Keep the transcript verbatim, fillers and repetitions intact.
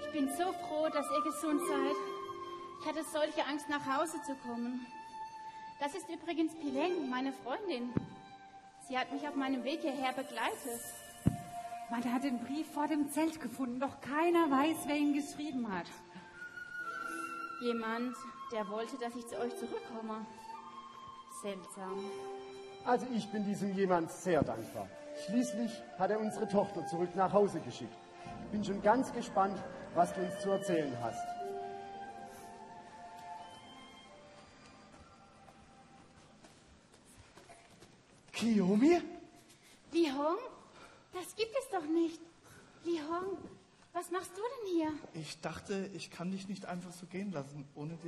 Ich bin so froh, dass ihr gesund seid. Ich hatte solche Angst, nach Hause zu kommen. Das ist übrigens Pileng, meine Freundin. Sie hat mich auf meinem Weg hierher begleitet. Man hat den Brief vor dem Zelt gefunden, doch keiner weiß, wer ihn geschrieben hat. Jemand, der wollte, dass ich zu euch zurückkomme. Seltsam. Also ich bin diesem jemand sehr dankbar. Schließlich hat er unsere Tochter zurück nach Hause geschickt. Ich bin schon ganz gespannt, was du uns zu erzählen hast. Kiyomi? Li Hong? Das gibt es doch nicht. Li Hong, was machst du denn hier? Ich dachte, ich kann dich nicht einfach so gehen lassen, ohne dir